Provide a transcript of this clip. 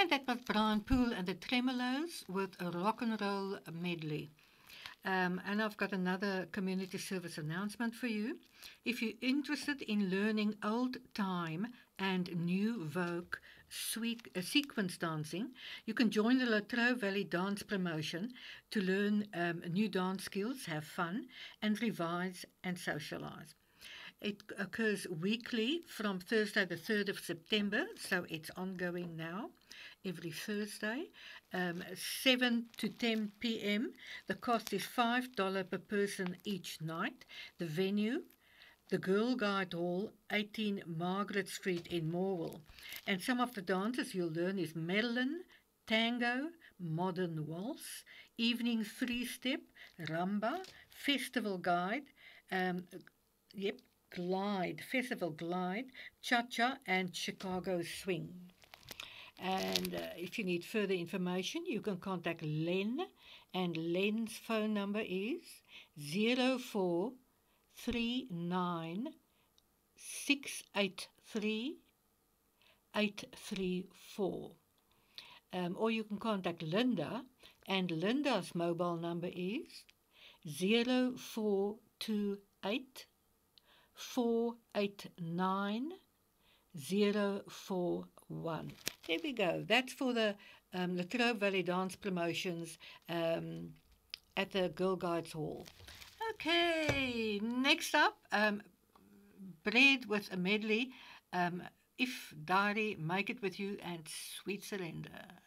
And that was Brian Poole and the Tremolos with a rock and roll medley. And I've got another community service announcement for you. If you're interested in learning old time and new Vogue sequence dancing, you can join the Latrobe Valley Dance Promotion to learn new dance skills, have fun, and revise and socialize. It occurs weekly from Thursday the 3rd of September, so it's ongoing now, every Thursday, 7 to 10 p.m. The cost is $5 per person each night. The venue, the Girl Guide Hall, 18 Margaret Street in Morwell. And some of the dances you'll learn is Medlin, Tango, Modern Waltz, Evening Three-Step, Ramba, Festival Guide, Glide, Festival Glide, Cha-Cha, and Chicago Swing. And if you need further information, you can contact Len, and Len's phone number is 0439 683 834. Or you can contact Linda, and Linda's mobile number is 0428 489 041. There we go. That's for the Latrobe Valley Dance Promotions at the Girl Guides Hall. Okay, next up, Bread with a medley. If Diary, Make It With You, and Sweet Surrender.